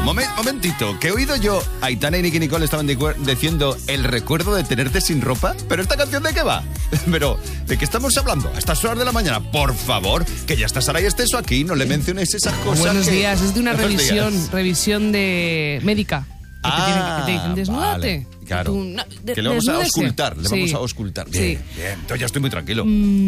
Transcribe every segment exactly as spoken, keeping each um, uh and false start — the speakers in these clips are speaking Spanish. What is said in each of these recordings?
Moment, momentito, que he oído yo, Aitana y Nicky Nicole estaban diciendo el recuerdo de tenerte sin ropa. ¿Pero esta canción de qué va? Pero, ¿de qué estamos hablando? A estas horas de la mañana, por favor, que ya está Saray Esteso aquí, no le menciones esas cosas. Buenos que... días, es de una Buenos revisión, días. revisión de médica. Que Ah, te, tiene, que te dicen, desnúdate. Vale, claro. Tú, no, de, que le vamos desnúdese. a auscultar, le Sí. vamos a auscultar. Bien, Sí. bien, entonces ya estoy muy tranquilo.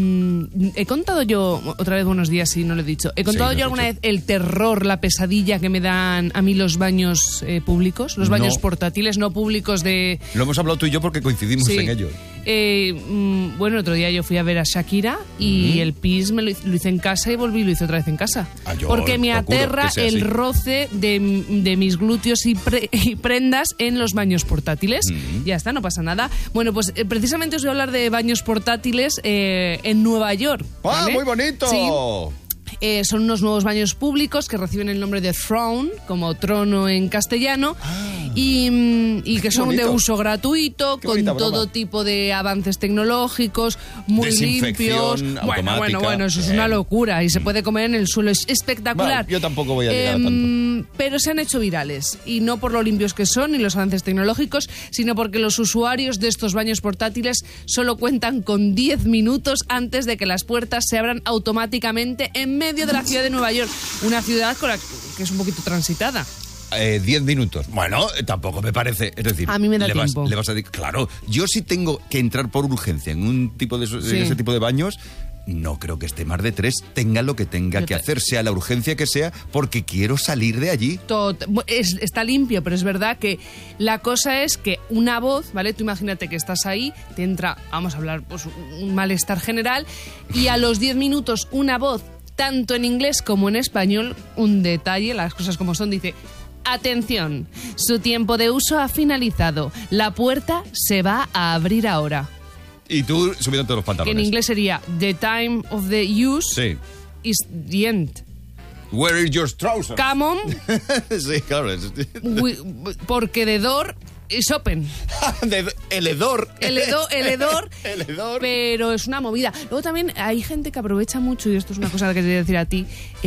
Mm, he contado yo, otra vez buenos días, si no lo he dicho, he contado Sí, yo lo has alguna dicho. vez el terror, la pesadilla que me dan a mí los baños eh, públicos, los baños No. portátiles, no públicos de... Lo hemos hablado tú y yo porque coincidimos Sí. en ello. Eh, mm, bueno, otro día yo fui a ver a Shakira y Mm. el pis me lo, hice- lo hice en casa y volví y lo hice otra vez en casa. Ah, yo porque me procuro aterra que sea el así. roce de, de mis glúteos y, pre- y prendas en los baños portátiles. Mm. Ya está, no pasa nada. Bueno, pues eh, precisamente os voy a hablar de baños portátiles eh, en Nueva York. ¡Ah, ¿vale? muy bonito! Sí. Eh, son unos nuevos baños públicos que reciben el nombre de Throne, como trono en castellano, y, mm, y que son de bonito. uso gratuito, Qué con bonita todo broma. tipo de avances tecnológicos, muy Desinfección limpios. Bueno, automática. bueno, bueno, eso es Bien. una locura y se puede comer en el suelo, es espectacular. Bueno, yo tampoco voy a llegar a Em, Pero se han hecho virales, y no por lo limpios que son ni los avances tecnológicos, sino porque los usuarios de estos baños portátiles solo cuentan con diez minutos antes de que las puertas se abran automáticamente en medio de la ciudad de Nueva York, una ciudad con la que es un poquito transitada. Eh, diez minutos. Bueno, eh, tampoco me parece. Es decir, A mí me da le vas, tiempo. le vas a decir, claro, yo si tengo que entrar por urgencia en un tipo de, esos- Sí. en ese tipo de baños, no creo que esté más de tres, tenga lo que tenga Yo que te- hacer, sea la urgencia que sea, porque quiero salir de allí. Tot- bu- es- está limpio, pero es verdad que la cosa es que una voz, ¿vale? Tú imagínate que estás ahí, te entra, vamos a hablar, pues un malestar general, y a los diez minutos una voz, tanto en inglés como en español, un detalle, las cosas como son, dice: atención, su tiempo de uso ha finalizado, la puerta se va a abrir ahora. Y tú subiéndote los Que en pantalones. inglés sería the time of the use Sí. is the end. Where are your trousers? Come on, Sí, claro. es- we- porque the door is open. De- el hedor. El hedor, el hedor, El hedor. pero es una movida. Luego también hay gente que aprovecha mucho, y esto es una cosa que quería decir a ti,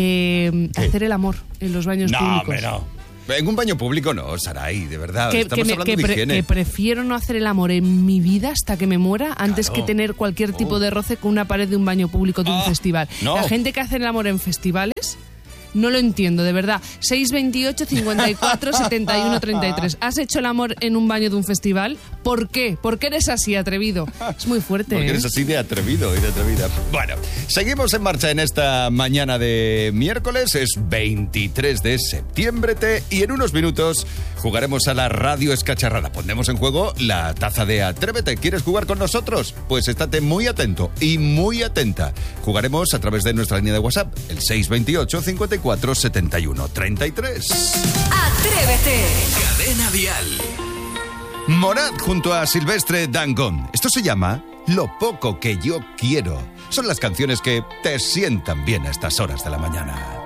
eh, hacer el amor en los baños No, públicos. hombre, no. En un baño público no, Saray, de verdad. Que, Estamos que me- hablando que de pre- higiene. que prefiero no hacer el amor en mi vida hasta que me muera antes Claro. que tener cualquier tipo Oh. de roce con una pared de un baño público de un Ah, festival. no. La gente que hace el amor en festivales, no lo entiendo, de verdad. seis veintiocho, cincuenta y cuatro, setenta y uno, treinta y tres. ¿Has hecho el amor en un baño de un festival? ¿Por qué? ¿Por qué eres así, atrevido? Es muy fuerte, Porque ¿eh? eres así de atrevido y de atrevida. Bueno, seguimos en marcha en esta mañana de miércoles. Es veintitrés de septiembre te, y en unos minutos jugaremos a la radio escacharrada. Pondremos en juego la taza de Atrévete. ¿Quieres jugar con nosotros? Pues estate muy atento y muy atenta. Jugaremos a través de nuestra línea de WhatsApp, el seis veintiocho, cincuenta y cuatro, setenta y uno, treinta y tres. Atrévete. Cadena Dial. Morad junto a Silvestre Dangond. Esto se llama Lo poco que yo quiero. Son las canciones que te sientan bien a estas horas de la mañana.